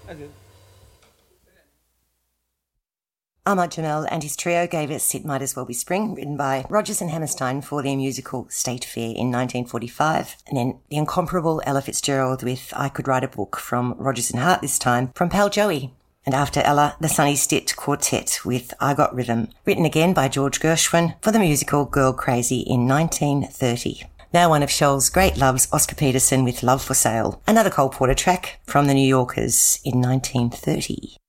Ahmad Jamel and his trio gave us It Might As Well Be Spring, written by Rodgers and Hammerstein for their musical State Fair in 1945. And then the incomparable Ella Fitzgerald with I Could Write a Book from Rodgers and Hart, this time from Pal Joey. And after Ella, the Sonny Stitt Quartet with I Got Rhythm, written again by George Gershwin for the musical Girl Crazy in 1930. Now one of Scholl's great loves, Oscar Peterson with Love for Sale, another Cole Porter track from the New Yorkers in 1930.